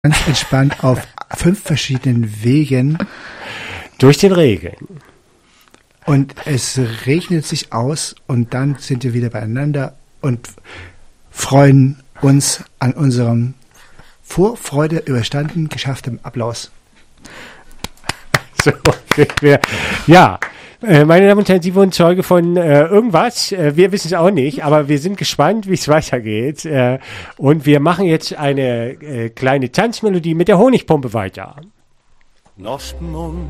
ganz entspannt auf 5 verschiedenen Wegen. Durch den Regen. Und es regnet sich aus und dann sind wir wieder beieinander und freuen uns an unserem Vorfreude überstanden geschafftem Applaus. So, ja. Meine Damen und Herren, Sie wurden Zeuge von irgendwas. Wir wissen es auch nicht, aber wir sind gespannt, wie es weitergeht. Und wir machen jetzt eine kleine Tanzmelodie mit der Honigpumpe weiter. Nostmund